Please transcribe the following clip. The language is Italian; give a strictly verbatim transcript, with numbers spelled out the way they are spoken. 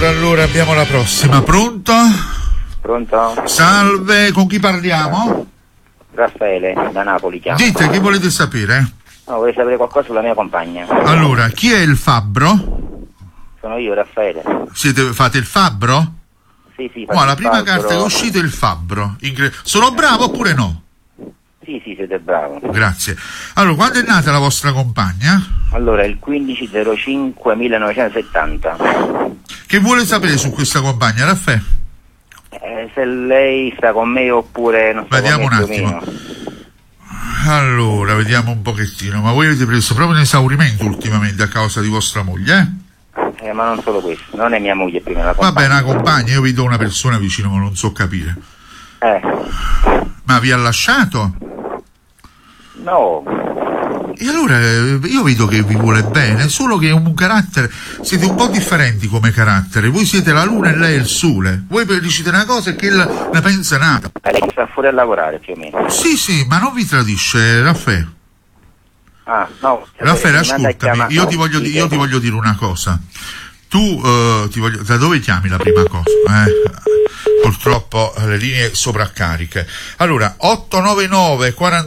allora, allora abbiamo la prossima. Pronto? Pronto? Salve, con chi parliamo? Raffaele, da Napoli chiamo. Dite, che volete sapere? No, vorrei sapere qualcosa sulla mia compagna. Allora, chi è il fabbro? Sono io, Raffaele. Siete, fate il fabbro? Sì, sì. Oh, la prima fabbro. carta che è uscita è il fabbro. Incre- Sono bravo oppure no? Sì, sì, siete bravo. Grazie. Allora, quando è nata la vostra compagna? Allora, il quindici zero cinque millenovecentosettanta. Che vuole sapere su questa compagna, Raffaele? Eh, se lei sta con me oppure non sta Vediamo con me un più o attimo. meno. Allora, vediamo un pochettino. Ma voi avete preso proprio un esaurimento ultimamente a causa di vostra moglie, eh? Eh, ma non solo questo, non è mia moglie prima, la Vabbè, compagna. una compagna, io vi do una persona vicino, ma non so capire. Eh, Ma vi ha lasciato? no. E allora eh, io vedo che vi vuole bene, solo che è un carattere, siete un po' differenti come carattere. Voi siete la luna e lei è il sole. Voi dicete una cosa e che la, ne pensa un'altra. Eh, lei sta fuori a lavorare più o meno. Sì, sì, ma non vi tradisce, Raffaele. Ah, no. Raffaele, mi manda a ascoltami, chiamare- io ti voglio, di- io ti voglio dire una cosa. Tu, eh, ti voglio, da dove chiami la prima cosa? Eh? Purtroppo le linee sovraccariche. Allora, otto nove nove quaranta